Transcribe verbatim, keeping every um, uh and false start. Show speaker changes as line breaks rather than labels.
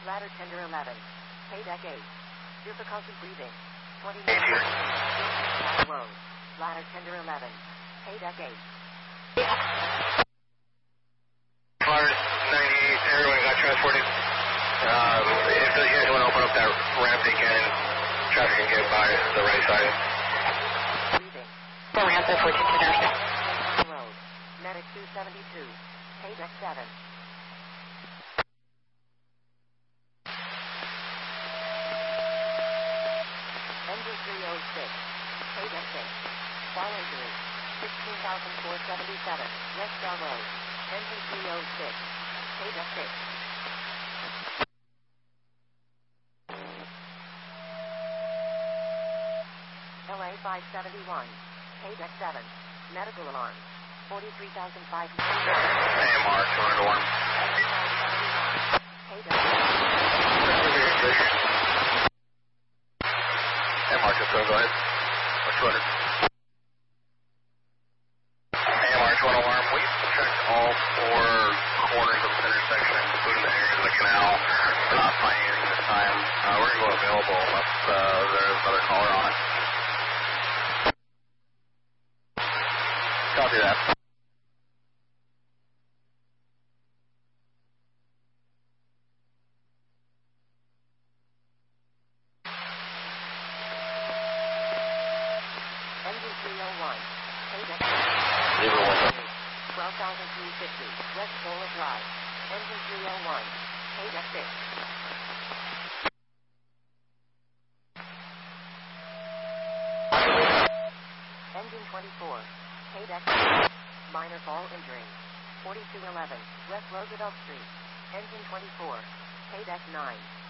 Ladder tender eleven. Paydeck eight. Difficulty breathing. twenty-nine. Road. Ladder tender eleven. Paydeck eight.
Flyer ninety-eight, everyone got transported. Um, if you guys want to open up that ramp, they can. Traffic can get by the right side.
Breathing.
The ramp at fourteen Tender.
Road. Medic two seventy-two. Paydeck seven. Engine three oh six. Paydeck six. Fall injury. sixteen thousand four hundred seventy-seven. West Star Road. Engine three oh six. Paydeck six. L A five seventy-one. Paydeck seven. Medical alarm. forty-three thousand five hundred.
A M R, two hundred one.
Paydeck.
A M R, just go ahead. Or two hundred. A M R, two hundred alarm. We've checked all four corners of this intersection, including the area of the canal. We're not finding anything this time. Uh, we're going to go available unless uh, there's another caller on it. Copy that.
Engine three oh one. Paydeck
Zero one.
twelve thousand three hundred fifty. West Bowler Drive. Engine three oh one. Paydeck six. Engine twenty-four. Paydeck six. Minor fall injury. forty-two eleven. West Roosevelt Street. Engine twenty-four. Paydeck nine.